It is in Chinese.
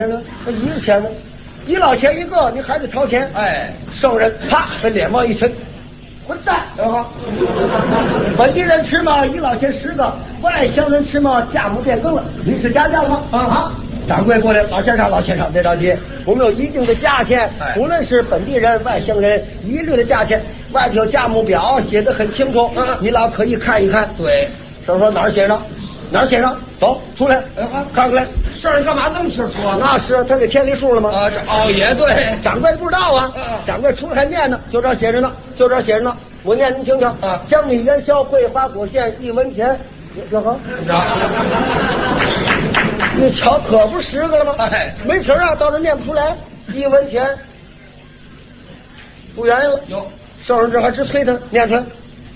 那1个钱呢？1老钱一个，你还得掏钱。 哎， 圣人啪把脸往一抻，混蛋！本地人吃嘛，1老钱10个；外乡人吃嘛，价目变更了。你是加价了吗？啊！掌柜过来，老先生，别着急，我们有一定的价钱，无论是本地人、外乡人，一律的价钱。外头有价目表，写得很清楚，你老可以看一看。 对， 圣人说哪儿写着？哪儿写着？走出来，看看来。 圣人干嘛那么清楚啊？ 那是他给添了数了吗？ 啊，也对， 掌柜不知道啊。掌柜出来还念呢，就这儿写着呢，我念您听听啊。江里元宵桂花果馅1文钱，这好。你瞧，可不10个了吗？ 哎， 没词啊，到这念不出来。1文钱，不原因了。 有， 圣人这还直催他念出来。